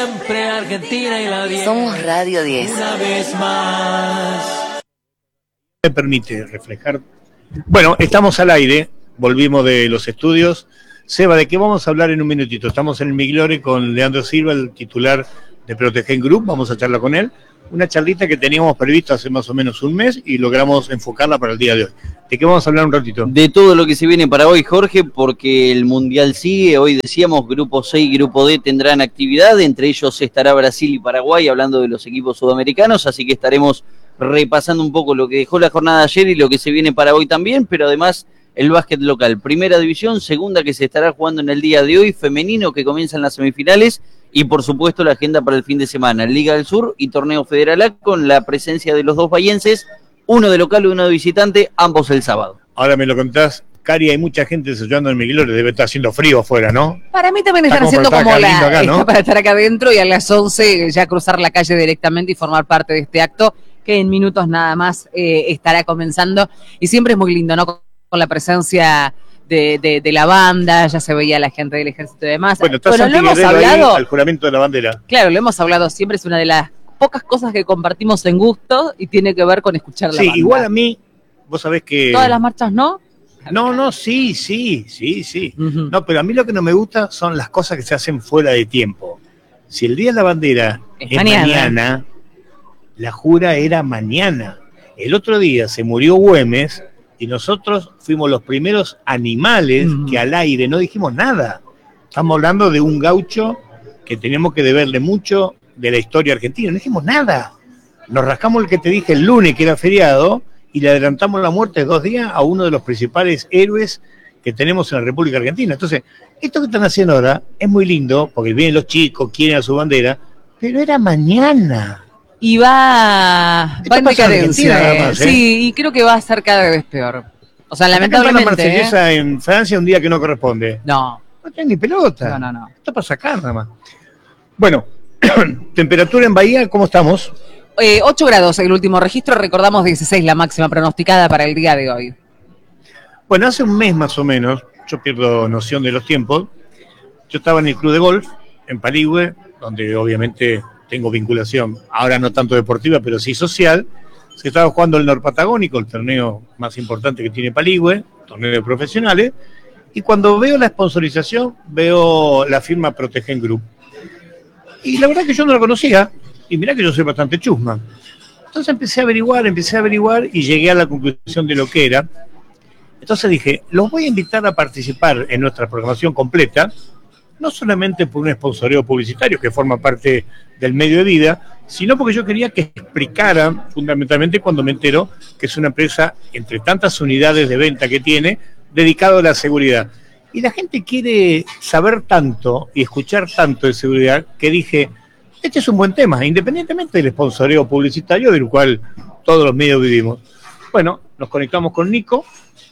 Siempre Argentina y la 10. Somos Radio 10. Una vez más. Me permite reflejar. Bueno, estamos al aire, volvimos de los estudios. Seba, ¿de qué vamos a hablar en un minutito? Estamos en el Migliore con Leandro Silva, el titular de Protegen Group. Vamos a charlar con él. Una charlita que teníamos previsto hace más o menos un mes y logramos enfocarla para el día de hoy. ¿De qué vamos a hablar un ratito? De todo lo que se viene para hoy, Jorge, porque el Mundial sigue. Hoy decíamos, Grupo C y Grupo D tendrán actividad. Entre ellos estará Brasil y Paraguay, hablando de los equipos sudamericanos. Así que estaremos repasando un poco lo que dejó la jornada de ayer y lo que se viene para hoy también. Pero además, el básquet local. Primera división, segunda que se estará jugando en el día de hoy. Femenino que comienza en las semifinales. Y por supuesto la agenda para el fin de semana, Liga del Sur y Torneo Federal A, con la presencia de los dos bahienses, uno de local y uno de visitante, ambos el sábado. Ahora me lo contás, Cari, hay mucha gente desayunando en el Migliore, debe estar haciendo frío afuera, ¿no? Para mí también están haciendo como la ¿no? Para estar acá adentro y a las 11 ya cruzar la calle directamente y formar parte de este acto que en minutos nada más estará comenzando. Y siempre es muy lindo, ¿no? Con la presencia de la banda, ya se veía la gente del ejército y demás. Bueno, lo hemos hablado al juramento de la bandera. Claro, lo hemos hablado siempre, es una de las pocas cosas que compartimos en gusto y tiene que ver con escuchar la banda. Sí, igual a mí, vos sabés que... ¿Todas las marchas no? No, sí. Uh-huh. No, pero a mí lo que no me gusta son las cosas que se hacen fuera de tiempo. Si el Día de la Bandera es mañana, la jura era mañana. El otro día se murió Güemes y nosotros fuimos los primeros animales que al aire no dijimos nada. Estamos hablando de un gaucho que tenemos que deberle mucho de la historia argentina. No dijimos nada. Nos rascamos el que te dije el lunes, que era feriado, y le adelantamos la muerte de 2 días a uno de los principales héroes que tenemos en la República Argentina. Entonces, esto que están haciendo ahora es muy lindo, porque vienen los chicos, quieren a su bandera, pero era mañana. Y va en decadencia, más, Sí, y creo que va a ser cada vez peor. O sea, lamentablemente. La Marsellesa en Francia un día que no corresponde. No tiene ni pelota. No. Esto para sacar nada más. Bueno, temperatura en Bahía, ¿cómo estamos? 8 grados el último registro, recordamos 16 la máxima pronosticada para el día de hoy. Bueno, hace un mes más o menos, yo pierdo noción de los tiempos, yo estaba en el club de golf, en Paligüe, donde obviamente tengo vinculación, ahora no tanto deportiva, pero sí social. Se estaba jugando el Norpatagónico, el torneo más importante que tiene Paligüe, torneo de profesionales, y cuando veo la sponsorización, veo la firma Protegen Group. Y la verdad que yo no la conocía, y mirá que yo soy bastante chusma. Entonces empecé a averiguar, y llegué a la conclusión de lo que era. Entonces dije, los voy a invitar a participar en nuestra programación completa, no solamente por un sponsoreo publicitario que forma parte del medio de vida, sino porque yo quería que explicara, fundamentalmente cuando me entero, que es una empresa, entre tantas unidades de venta que tiene, dedicado a la seguridad. Y la gente quiere saber tanto y escuchar tanto de seguridad que dije, este es un buen tema, independientemente del sponsoreo publicitario del cual todos los medios vivimos. Bueno, nos conectamos con Nico,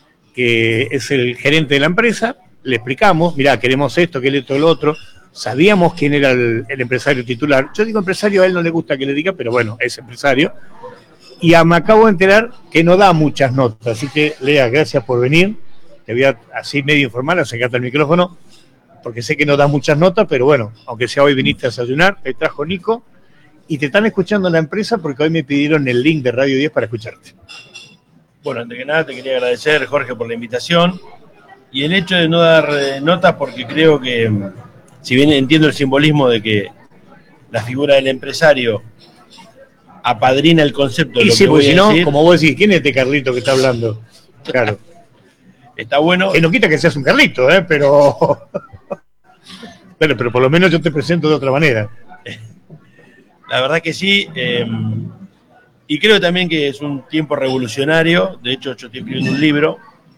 que es el gerente de la empresa, le explicamos, mirá, queremos esto, que esto, lo otro. Sabíamos quién era el empresario titular. Yo digo empresario, a él no le gusta que le diga, pero bueno, es empresario. Y me acabo de enterar que no da muchas notas, así que, Lea, gracias por venir. Te voy a, así medio informal, acercarte al micrófono, porque sé que no das muchas notas, pero bueno, aunque sea hoy viniste a desayunar, te trajo Nico, y te están escuchando en la empresa porque hoy me pidieron el link de Radio 10 para escucharte. Bueno, antes que nada te quería agradecer, Jorge, por la invitación y el hecho de no dar notas, porque creo que, si bien entiendo el simbolismo de que la figura del empresario apadrina el concepto de lo que voy a decir. Como vos decís, ¿quién es este Carlito que está hablando? Claro. Está bueno. Que no quita que seas un Carlito, pero... pero por lo menos yo te presento de otra manera. La verdad que sí. Y creo también que es un tiempo revolucionario. De hecho, yo estoy escribiendo un libro.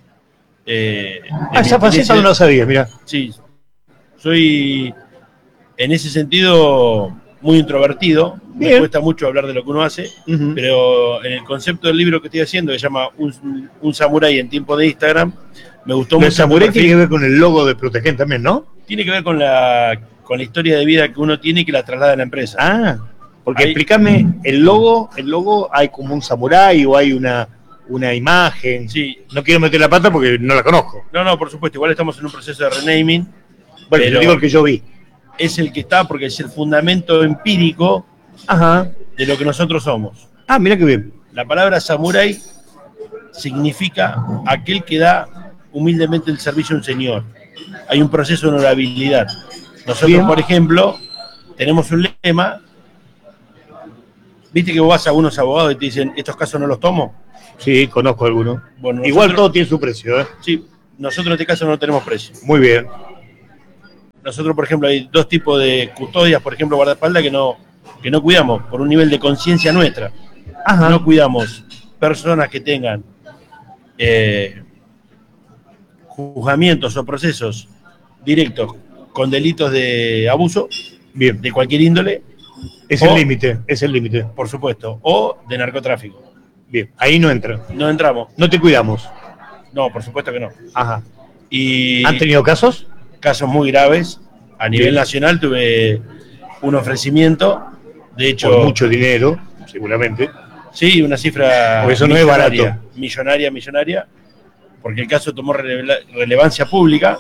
Esa faceta no lo sabía, mirá. Sí. Soy, en ese sentido, muy introvertido. Bien. Me cuesta mucho hablar de lo que uno hace. Uh-huh. Pero en el concepto del libro que estoy haciendo, que se llama Un samurái en tiempo de Instagram, me gustó mucho. El samurái tiene que ver con el logo de Protegen también, ¿no? Tiene que ver con la historia de vida que uno tiene y que la traslada a la empresa. Ah, porque explícame, el logo hay como un samurái o hay una imagen. Sí. No quiero meter la pata porque no la conozco. No, por supuesto, igual estamos en un proceso de renaming. Bueno, yo digo el que yo vi. es el que está porque es el fundamento empírico de lo que nosotros somos. Ah, mira qué bien. La palabra samurái significa aquel que da humildemente el servicio a un señor. Hay un proceso de honorabilidad. Nosotros, bien, por ejemplo, tenemos un lema. ¿Viste que vos vas a algunos abogados y te dicen, estos casos no los tomo? Sí, conozco algunos. Bueno, igual todo tiene su precio, ¿eh? Sí, nosotros en este caso no tenemos precio. Muy bien. Nosotros, por ejemplo, hay dos tipos de custodias, por ejemplo, guardaespaldas, que no cuidamos por un nivel de conciencia nuestra. No cuidamos personas que tengan juzgamientos o procesos directos con delitos de abuso, bien, de cualquier índole. Es el límite. Por supuesto, o de narcotráfico. Bien, ahí no entra. No entramos. No te cuidamos. No, por supuesto que no. Ajá. Y ¿Han tenido casos? Casos muy graves. A nivel nacional tuve un ofrecimiento, de hecho... Por mucho dinero, seguramente. Sí, una cifra eso no es barato. Millonaria, porque el caso tomó relevancia pública.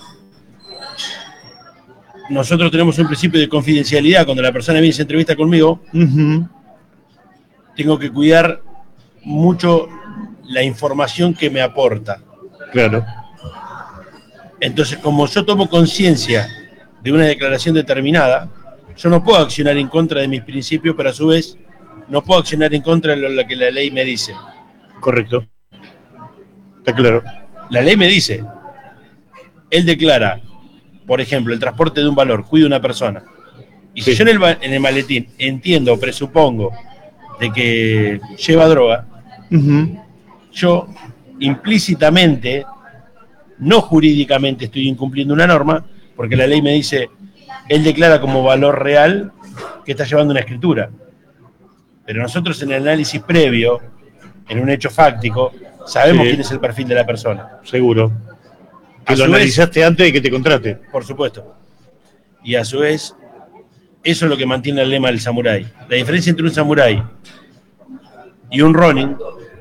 Nosotros tenemos un principio de confidencialidad. Cuando la persona viene y se entrevista conmigo, tengo que cuidar mucho la información que me aporta. Claro. Entonces, como yo tomo conciencia de una declaración determinada, yo no puedo accionar en contra de mis principios, pero a su vez no puedo accionar en contra de lo que la ley me dice. Correcto. Está claro. La ley me dice, él declara, por ejemplo, el transporte de un valor, cuida a una persona. Y si yo en el maletín entiendo, presupongo, de que lleva droga, yo implícitamente, no jurídicamente estoy incumpliendo una norma, porque la ley me dice, él declara como valor real que está llevando una escritura. Pero nosotros en el análisis previo, en un hecho fáctico, sabemos quién es el perfil de la persona. Seguro. Que lo analizaste antes de que te contrate. Por supuesto. Y a su vez, eso es lo que mantiene el lema del samurái. La diferencia entre un samurái y un ronin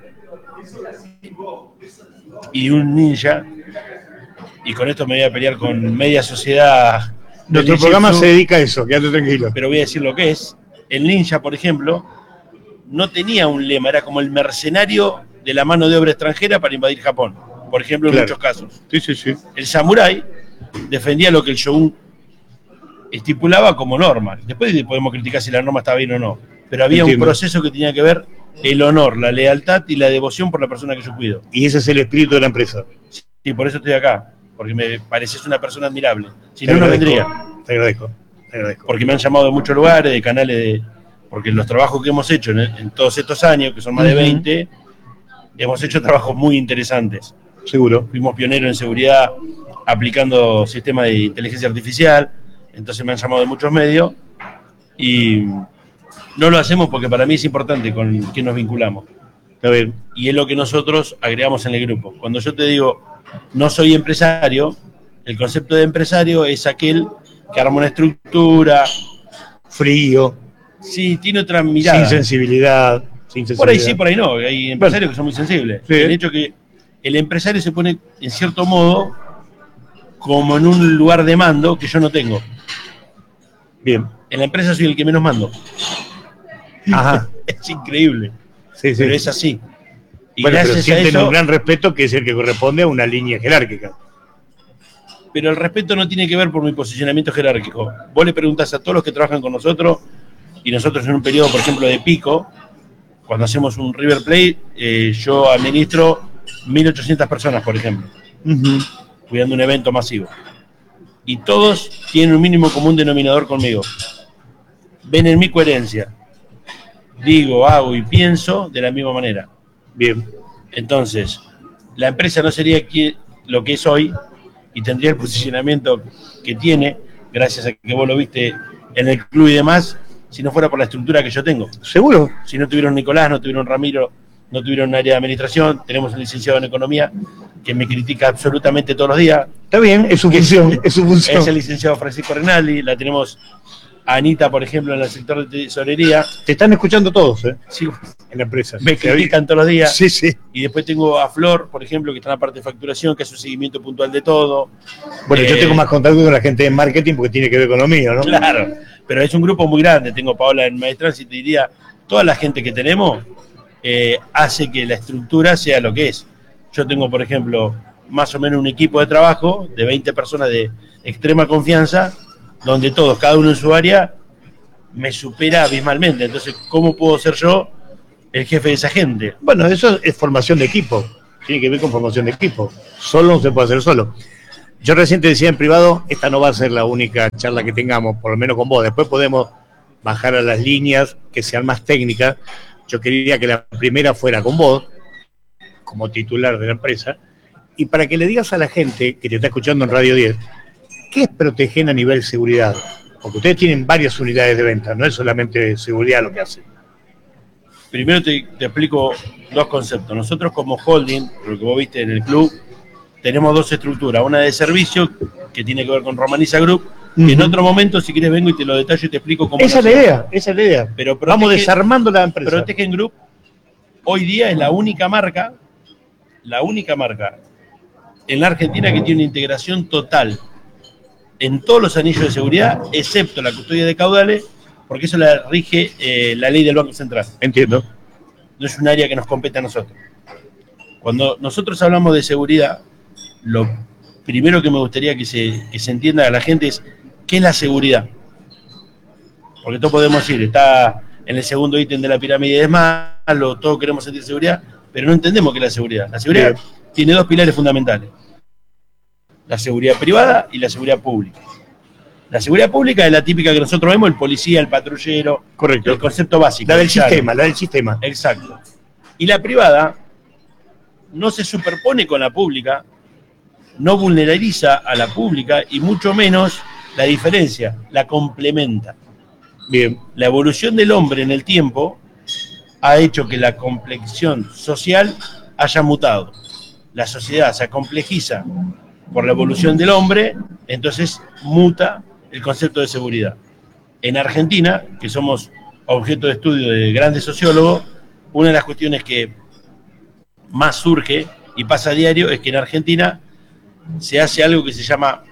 y un ninja, y con esto me voy a pelear con media sociedad. Nuestro programa se dedica a eso, quédate tranquilo. Pero voy a decir lo que es. El ninja, por ejemplo, no tenía un lema, era como el mercenario de la mano de obra extranjera para invadir Japón, por ejemplo, en muchos casos. Sí. El samurái defendía lo que el shogun estipulaba como norma. Después podemos criticar si la norma estaba bien o no, pero había un proceso que tenía que ver el honor, la lealtad y la devoción por la persona que yo cuido. Y ese es el espíritu de la empresa. Sí, por eso estoy acá, porque me pareces una persona admirable. Si no, no vendría. Te agradezco. Porque me han llamado de muchos lugares, de canales, porque los trabajos que hemos hecho en todos estos años, que son más de 20, hemos hecho trabajos muy interesantes. Seguro. Fuimos pioneros en seguridad aplicando sistemas de inteligencia artificial, entonces me han llamado de muchos medios y no lo hacemos porque para mí es importante con quién nos vinculamos. Está bien. Y es lo que nosotros agregamos en el grupo. Cuando yo te digo, no soy empresario, el concepto de empresario es aquel que arma una estructura. Frío. Sí, tiene otra mirada. Sin sensibilidad. Por ahí sí, por ahí no. Hay empresarios que son muy sensibles. Sí. El hecho que el empresario se pone, en cierto modo, como en un lugar de mando que yo no tengo. Bien. En la empresa soy el que menos mando. Ajá. Es increíble. Sí. Pero es así. Y bueno, pero sienten eso, un gran respeto que es el que corresponde a una línea jerárquica. Pero el respeto no tiene que ver por mi posicionamiento jerárquico. Vos le preguntás a todos los que trabajan con nosotros, y nosotros en un periodo, por ejemplo, de pico, cuando hacemos un River Plate, yo administro 1.800 personas, por ejemplo, cuidando un evento masivo. Y todos tienen un mínimo común denominador conmigo. Ven en mi coherencia. Digo, hago y pienso de la misma manera. Bien. Entonces, la empresa no sería lo que es hoy y tendría el posicionamiento que tiene, gracias a que vos lo viste en el club y demás, si no fuera por la estructura que yo tengo. ¿Seguro? Si no tuviera un Nicolás, no tuviera un Ramiro, no tuviera un área de administración, tenemos un licenciado en economía que me critica absolutamente todos los días. Está bien, es su función, es su función. Es el licenciado Francisco Renaldi, la tenemos a Anita, por ejemplo, en el sector de tesorería. Te están escuchando todos, ¿eh? Sí, En la empresa. me critican todos los días. Sí, sí. Y después tengo a Flor, por ejemplo, que está en la parte de facturación, que hace un seguimiento puntual de todo. Bueno, yo tengo más contacto con la gente de marketing porque tiene que ver con lo mío, ¿no? Claro, pero es un grupo muy grande. Tengo a Paola en Maestranza y te diría, toda la gente que tenemos hace que la estructura sea lo que es. Yo tengo, por ejemplo, más o menos un equipo de trabajo de 20 personas de extrema confianza, donde todos, cada uno en su área, me supera abismalmente. Entonces, ¿cómo puedo ser yo el jefe de esa gente? Bueno, eso es formación de equipo. Tiene que ver con formación de equipo. Solo no se puede hacer solo. Yo recién te decía en privado, esta no va a ser la única charla que tengamos, por lo menos con vos. Después podemos bajar a las líneas que sean más técnicas. Yo quería que la primera fuera con vos, como titular de la empresa, y para que le digas a la gente que te está escuchando en Radio 10, ¿qué es Protegen a nivel seguridad? Porque ustedes tienen varias unidades de venta, no es solamente seguridad lo que hacen. Primero te explico dos conceptos. Nosotros como holding, lo que vos viste en el club, tenemos dos estructuras. Una de servicio, que tiene que ver con Romaniza Group, que en otro momento, si quieres, vengo y te lo detallo y te explico cómo. Esa es la idea. Pero vamos desarmando la empresa. Protegen Group hoy día es la única marca en la Argentina que tiene una integración total en todos los anillos de seguridad, excepto la custodia de caudales, porque eso la rige la ley del Banco Central. Entiendo. No es un área que nos compete a nosotros. Cuando nosotros hablamos de seguridad, lo primero que me gustaría que se entienda a la gente es ¿qué es la seguridad? Porque todos podemos decir, está en el segundo ítem de la pirámide, es malo, todos queremos sentir seguridad, pero no entendemos qué es la seguridad. La seguridad tiene dos pilares fundamentales: la seguridad privada y la seguridad pública. La seguridad pública es la típica que nosotros vemos, el policía, el patrullero. Correcto. El concepto básico. La del sistema. Exacto. Y la privada no se superpone con la pública, no vulnerariza a la pública y mucho menos la diferencia, la complementa. Bien. La evolución del hombre en el tiempo ha hecho que la complexión social haya mutado. La sociedad se complejiza por la evolución del hombre, entonces muta el concepto de seguridad. En Argentina, que somos objeto de estudio de grandes sociólogos, una de las cuestiones que más surge y pasa a diario es que en Argentina se hace algo que se llama